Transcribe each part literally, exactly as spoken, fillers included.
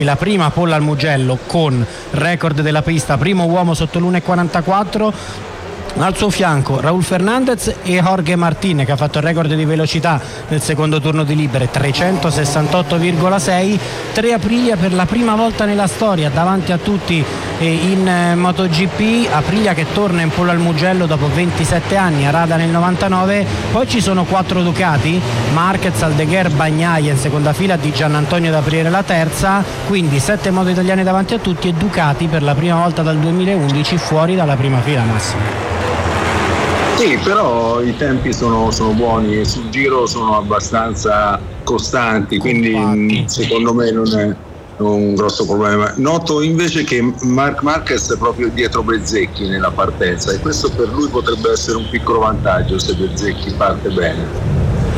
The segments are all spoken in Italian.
la prima pole al Mugello con record della pista, primo uomo sotto l'uno e quarantaquattro. Al suo fianco Raúl Fernández e Jorge Martín, che ha fatto il record di velocità nel secondo turno di libere, trecentosessantotto virgola sei. tre Aprilia per la prima volta nella storia davanti a tutti in MotoGP. Aprilia che torna in pole al Mugello dopo ventisette anni, Arada nel novantanove. Poi ci sono quattro Ducati, Marquez, Aldeguer, Bagnaia in seconda fila, Di Giannantonio ad aprire la terza, quindi sette moto italiane davanti a tutti e Ducati per la prima volta dal duemilaundici fuori dalla prima fila, Massimo. Sì, però i tempi sono, sono buoni e sul giro sono abbastanza costanti, quindi Compatti. Secondo me non è un grosso problema. Noto invece che Marc Marquez è proprio dietro Bezzecchi nella partenza e questo per lui potrebbe essere un piccolo vantaggio se Bezzecchi parte bene.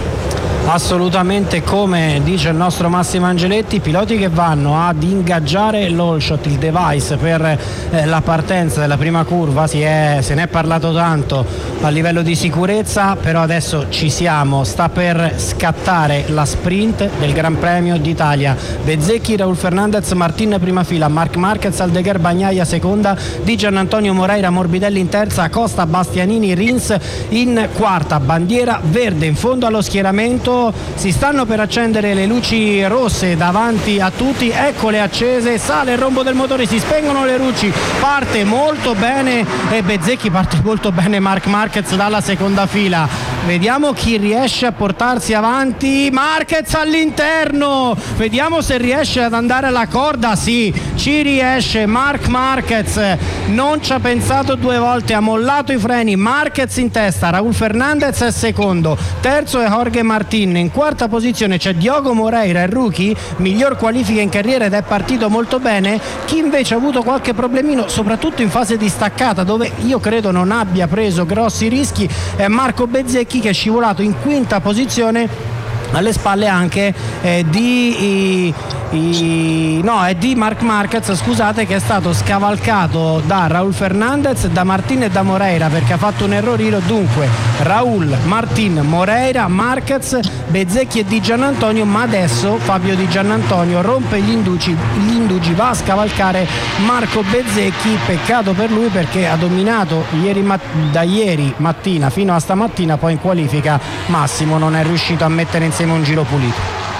Assolutamente, come dice il nostro Massimo Angeletti, piloti che vanno ad ingaggiare l'all shot, il device per eh, la partenza della prima curva. Si è, se ne è parlato tanto a livello di sicurezza, però adesso ci siamo, sta per scattare la sprint del Gran Premio d'Italia. Bezzecchi, Raúl Fernández, Martín prima fila, Marc Marquez, Aldeguer, Bagnaia seconda, Di Giannantonio, Moreira, Morbidelli in terza, Costa, Bastianini, Rins in quarta. Bandiera verde in fondo allo schieramento. Si stanno per accendere le luci rosse davanti a tutti, eccole accese, sale il rombo del motore, si spengono le luci, parte molto bene e Bezzecchi, parte molto bene Marc Marquez dalla seconda fila. Vediamo chi riesce a portarsi avanti. Marquez all'interno, vediamo se riesce ad andare alla corda. Sì, ci riesce Marc Marquez, non ci ha pensato due volte, ha mollato i freni. Marquez in testa, Raúl Fernández è secondo, terzo è Jorge Martín. In quarta posizione c'è Diogo Moreira, il rookie, miglior qualifica in carriera ed è partito molto bene. Chi invece ha avuto qualche problemino soprattutto in fase di staccata, dove io credo non abbia preso grossi rischi, è Marco Bezzecchi, che è scivolato in quinta posizione alle spalle anche eh, di i, i, no è di Marc Marquez, scusate, che è stato scavalcato da Raúl Fernández, da Martín e da Moreira perché ha fatto un errorino. Dunque Raúl, Martín, Moreira, Marquez, Bezzecchi e Di Giannantonio, ma adesso Fabio Di Giannantonio rompe gli indugi, gli indugi va a scavalcare Marco Bezzecchi. Peccato per lui perché ha dominato ieri mat- da ieri mattina fino a stamattina, poi in qualifica Massimo non è riuscito a mettere insieme un giro pulito.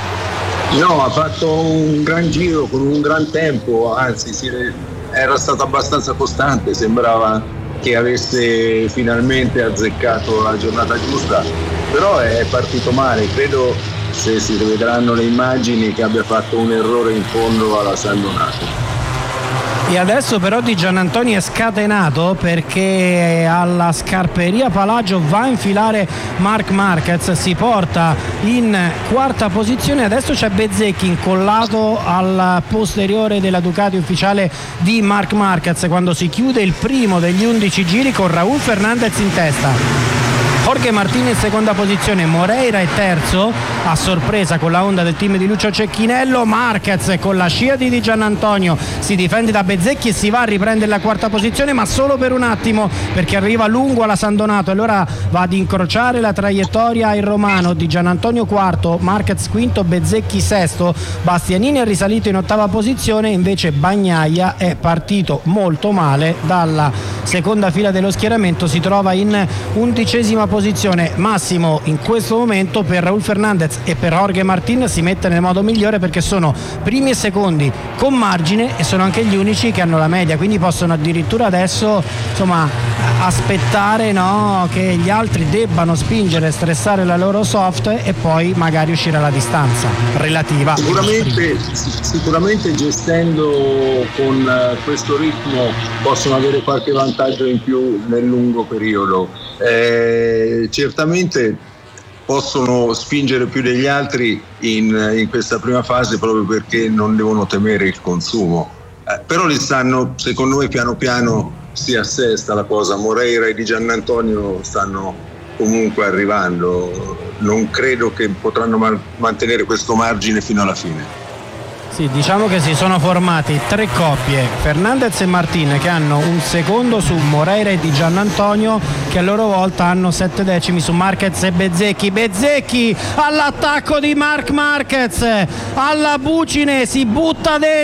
No, ha fatto un gran giro con un gran tempo, anzi si, era stato abbastanza costante, sembrava che avesse finalmente azzeccato la giornata giusta, però è partito male. Credo, se si rivedranno le immagini, che abbia fatto un errore in fondo alla San Donato. E adesso però Di Giannantonio è scatenato perché alla Scarperia Palagio va a infilare Marc Marquez, si porta in quarta posizione. Adesso c'è Bezzecchi incollato al posteriore della Ducati ufficiale di Marc Marquez quando si chiude il primo degli undici giri con Raúl Fernández in testa. Jorge Martín in seconda posizione, Moreira è terzo, a sorpresa con la Honda del team di Lucio Cecchinello. Marquez con la scia di Di Giannantonio si difende da Bezzecchi e si va a riprendere la quarta posizione, ma solo per un attimo perché arriva lungo alla San Donato e allora va ad incrociare la traiettoria il romano. Di Giannantonio quarto, Marquez quinto, Bezzecchi sesto, Bastianini è risalito in ottava posizione, invece Bagnaia è partito molto male dalla seconda fila dello schieramento, si trova in undicesima posizione. Massimo, in questo momento per Raúl Fernández e per Jorge Martín si mette nel modo migliore perché sono primi e secondi con margine e sono anche gli unici che hanno la media, quindi possono addirittura adesso insomma aspettare, no, che gli altri debbano spingere, stressare la loro soft e poi magari uscire alla distanza relativa. Sicuramente, sicuramente gestendo con questo ritmo possono avere qualche vantaggio in più nel lungo periodo. Eh, certamente possono spingere più degli altri in, in questa prima fase proprio perché non devono temere il consumo, eh, però li stanno, secondo me piano piano si assesta la cosa. Moreira e Di Giannantonio stanno comunque arrivando, non credo che potranno man- mantenere questo margine fino alla fine. Sì, diciamo che si sono formati tre coppie, Fernández e Martín, che hanno un secondo su Moreira e Di Giannantonio, che a loro volta hanno sette decimi su Marquez e Bezzecchi. Bezzecchi all'attacco di Marc Marquez, alla bucine, si butta dentro.